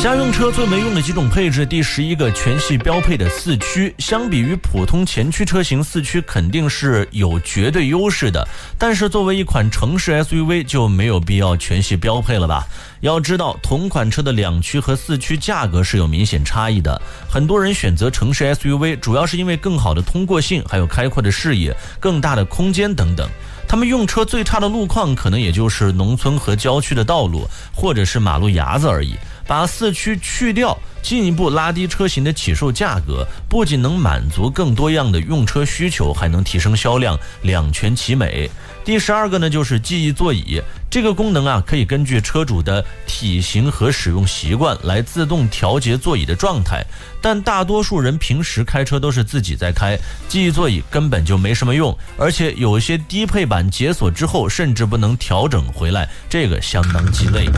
家用车最没用的几种配置，第11个全系标配的四驱。相比于普通前驱车型，四驱肯定是有绝对优势的，但是作为一款城市 SUV 就没有必要全系标配了吧。要知道同款车的两驱和四驱价格是有明显差异的，很多人选择城市 SUV 主要是因为更好的通过性，还有开阔的视野、更大的空间等等。他们用车最差的路况可能也就是农村和郊区的道路，或者是马路牙子而已。把四驱去掉，进一步拉低车型的起售价格，不仅能满足更多样的用车需求，还能提升销量，两全其美。第12个呢，就是记忆座椅。这个功能啊，可以根据车主的体型和使用习惯来自动调节座椅的状态，但大多数人平时开车都是自己在开，记忆座椅根本就没什么用，而且有些低配版解锁之后甚至不能调整回来，这个相当鸡肋。